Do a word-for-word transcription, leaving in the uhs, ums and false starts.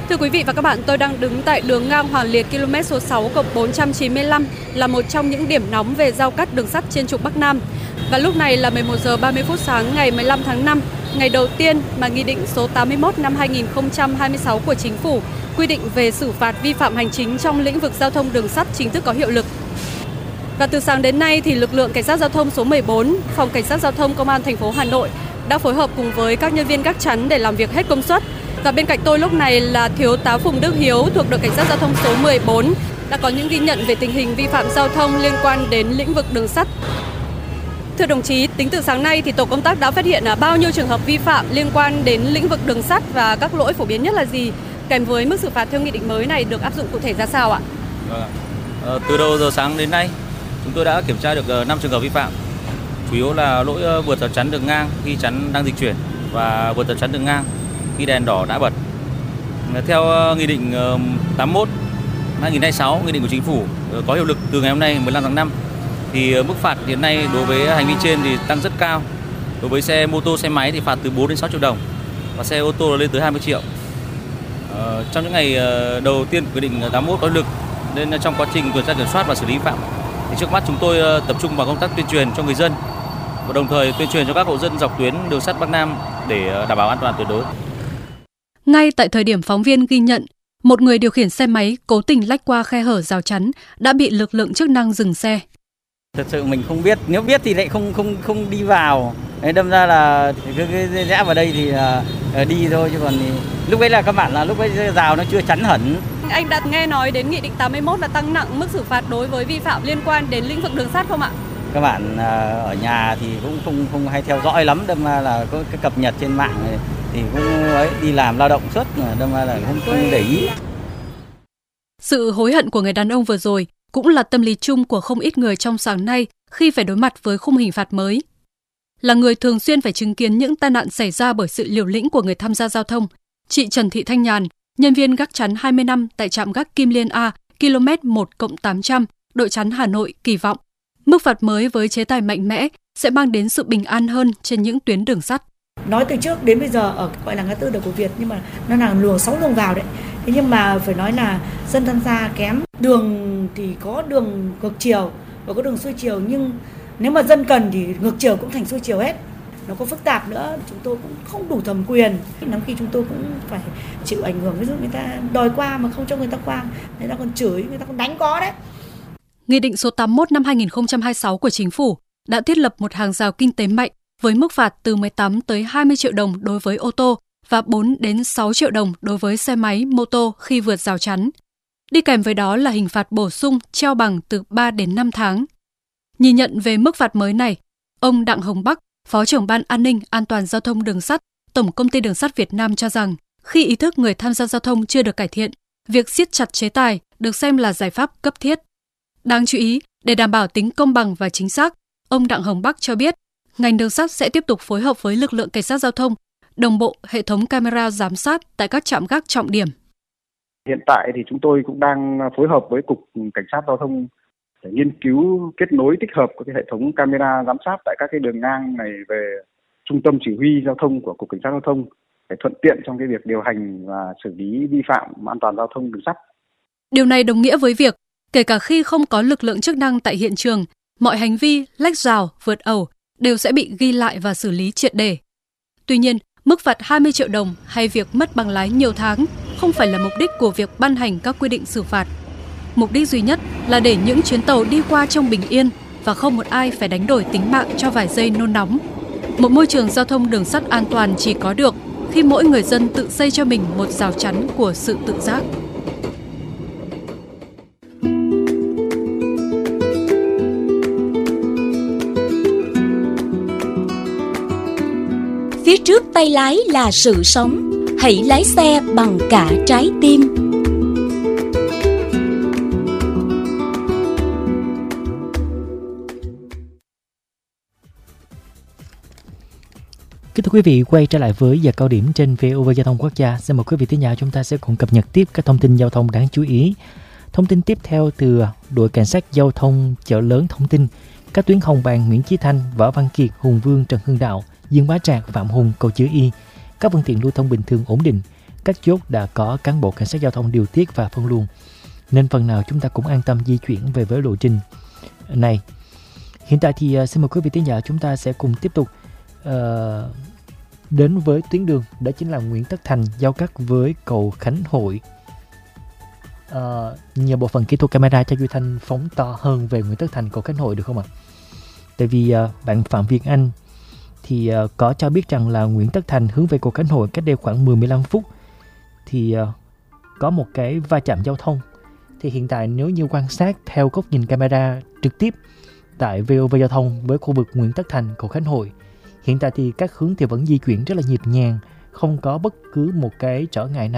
Thưa quý vị và các bạn, tôi đang đứng tại đường ngang Hoàng Liệt km số sáu cộng bốn trăm chín mươi lăm, là một trong những điểm nóng về giao cắt đường sắt trên trục Bắc Nam. Và lúc này là mười một giờ ba mươi phút sáng ngày mười lăm tháng năm, ngày đầu tiên mà Nghị định số tám mươi mốt năm hai nghìn không trăm hai mươi sáu của Chính phủ quy định về xử phạt vi phạm hành chính trong lĩnh vực giao thông đường sắt chính thức có hiệu lực. Và từ sáng đến nay thì lực lượng cảnh sát giao thông số mười bốn, Phòng Cảnh sát giao thông Công an thành phố Hà Nội đã phối hợp cùng với các nhân viên gác chắn để làm việc hết công suất. Và bên cạnh tôi lúc này là Thiếu tá Phùng Đức Hiếu thuộc đội cảnh sát giao thông số mười bốn đã có những ghi nhận về tình hình vi phạm giao thông liên quan đến lĩnh vực đường sắt. Thưa đồng chí, tính từ sáng nay thì tổ công tác đã phát hiện bao nhiêu trường hợp vi phạm liên quan đến lĩnh vực đường sắt và các lỗi phổ biến nhất là gì? Kèm với mức xử phạt theo nghị định mới này được áp dụng cụ thể ra sao ạ? Ờ, từ đầu giờ sáng đến nay, chúng tôi đã kiểm tra được năm trường hợp vi phạm. Chủ yếu là lỗi vượt rào chắn đường ngang khi chắn đang dịch chuyển và vượt rào chắn đường ngang khi đèn đỏ đã bật. Theo nghị định tám mươi mốt hai nghìn không trăm hai mươi sáu, nghị định của Chính phủ có hiệu lực từ ngày hôm nay mười lăm tháng năm, thì mức phạt hiện nay đối với hành vi trên thì tăng rất cao. Đối với xe mô tô, xe máy thì phạt từ bốn đến sáu triệu đồng và xe ô tô lên tới hai mươi triệu. Ờ, trong những ngày đầu tiên của nghị định tám mươi mốt có hiệu lực, nên trong quá trình tuần tra kiểm soát và xử lý vi phạm thì trước mắt chúng tôi tập trung vào công tác tuyên truyền cho người dân và đồng thời tuyên truyền cho các hộ dân dọc tuyến đường sắt Bắc Nam để đảm bảo an toàn tuyệt đối. Ngay tại thời điểm phóng viên ghi nhận, một người điều khiển xe máy cố tình lách qua khe hở rào chắn đã bị lực lượng chức năng dừng xe. Thật sự mình không biết, nếu biết thì lại không không không đi vào. Đấy, đâm ra là cứ, cứ rẽ vào đây thì là đi thôi, chứ còn thì, lúc ấy là các bạn là lúc ấy rào nó chưa chắn hẳn. Anh đã nghe nói đến nghị định tám mươi mốt là tăng nặng mức xử phạt đối với vi phạm liên quan đến lĩnh vực đường sắt không ạ? Các bạn ở nhà thì cũng không không hay theo dõi lắm, đâm ra là có cái cập nhật trên mạng này, thì cũng ấy, đi làm lao động suốt, đâm ra là không, không để ý. Sự hối hận của người đàn ông vừa rồi cũng là tâm lý chung của không ít người trong sáng nay khi phải đối mặt với khung hình phạt mới. Là người thường xuyên phải chứng kiến những tai nạn xảy ra bởi sự liều lĩnh của người tham gia giao thông, chị Trần Thị Thanh Nhàn, nhân viên gác chắn hai mươi năm tại trạm gác Kim Liên A, km một cộng tám trăm, đội chắn Hà Nội kỳ vọng mức phạt mới với chế tài mạnh mẽ sẽ mang đến sự bình an hơn trên những tuyến đường sắt. Nói từ trước đến bây giờ ở gọi là ngã tư đường của Việt, nhưng mà nó là luồng sáu luồng vào đấy. Thế nhưng mà phải nói là dân tham gia kém. Đường thì có đường ngược chiều và có đường xuôi chiều, nhưng nếu mà dân cần thì ngược chiều cũng thành xuôi chiều hết. Nó có phức tạp nữa, chúng tôi cũng không đủ thẩm quyền. Lắm khi chúng tôi cũng phải chịu ảnh hưởng, ví dụ người ta đòi qua mà không cho người ta qua, người ta còn chửi, người ta còn đánh có đấy. Nghị định số tám mươi mốt năm hai nghìn không trăm hai mươi sáu của Chính phủ đã thiết lập một hàng rào kinh tế mạnh với mức phạt từ mười tám tới hai mươi triệu đồng đối với ô tô và bốn đến sáu triệu đồng đối với xe máy, mô tô khi vượt rào chắn. Đi kèm với đó là hình phạt bổ sung treo bằng từ ba đến năm tháng. Nhìn nhận về mức phạt mới này, ông Đặng Hồng Bắc, Phó trưởng Ban An ninh An toàn Giao thông Đường sắt, Tổng Công ty Đường sắt Việt Nam cho rằng khi ý thức người tham gia giao thông chưa được cải thiện, việc siết chặt chế tài được xem là giải pháp cấp thiết. Đáng chú ý, để đảm bảo tính công bằng và chính xác, ông Đặng Hồng Bắc cho biết ngành đường sắt sẽ tiếp tục phối hợp với lực lượng cảnh sát giao thông, đồng bộ hệ thống camera giám sát tại các trạm gác trọng điểm. Hiện tại thì chúng tôi cũng đang phối hợp với Cục Cảnh sát Giao thông để nghiên cứu kết nối tích hợp các cái hệ thống camera giám sát tại các cái đường ngang này về trung tâm chỉ huy giao thông của Cục Cảnh sát Giao thông để thuận tiện trong cái việc điều hành và xử lý vi phạm an toàn giao thông đường sắt. Điều này đồng nghĩa với việc kể cả khi không có lực lượng chức năng tại hiện trường, mọi hành vi lách rào, vượt ẩu đều sẽ bị ghi lại và xử lý triệt để. Tuy nhiên, mức phạt hai mươi triệu đồng hay việc mất bằng lái nhiều tháng không phải là mục đích của việc ban hành các quy định xử phạt. Mục đích duy nhất là để những chuyến tàu đi qua trong bình yên và không một ai phải đánh đổi tính mạng cho vài giây nôn nóng. Một môi trường giao thông đường sắt an toàn chỉ có được khi mỗi người dân tự xây cho mình một rào chắn của sự tự giác. Phía trước tay lái là sự sống, hãy lái xe bằng cả trái tim. Kính thưa quý vị, quay trở lại với giờ cao điểm trên vê o vê Giao thông Quốc gia. Xin mời quý vị thính giả, chúng ta sẽ cùng cập nhật tiếp các thông tin giao thông đáng chú ý. Thông tin tiếp theo từ đội cảnh sát giao thông Chợ Lớn thông tin, các tuyến Hồng Bàng, Nguyễn Chí Thanh, Võ Văn Kiệt, Hùng Vương, Trần Hưng Đạo, Dương Bá Trạc, Phạm Hùng, Cầu Chữ Y, các phương tiện lưu thông bình thường ổn định. các chốt đã có cán bộ cảnh sát giao thông điều tiết và phân luồng, nên phần nào chúng ta cũng an tâm di chuyển về với lộ trình này. Hiện tại thì uh, xin mời quý vị thính giả chúng ta sẽ cùng tiếp tục uh, đến với tuyến đường, đó chính là Nguyễn Tất Thành giao cắt với cầu Khánh Hội. Uh, nhờ bộ phận kỹ thuật camera cho Duy Thanh phóng to hơn về Nguyễn Tất Thành cầu Khánh Hội được không ạ? Tại vì uh, bạn Phạm Việt Anh thì uh, có cho biết rằng là Nguyễn Tất Thành hướng về cầu Khánh Hội cách đây khoảng mười đến mười lăm phút thì uh, có một cái va chạm giao thông. Thì hiện tại nếu như quan sát theo góc nhìn camera trực tiếp tại vê o vê Giao thông với khu vực Nguyễn Tất Thành cầu Khánh Hội, hiện tại thì các hướng thì vẫn di chuyển rất là nhịp nhàng, không có bất cứ một cái trở ngại nào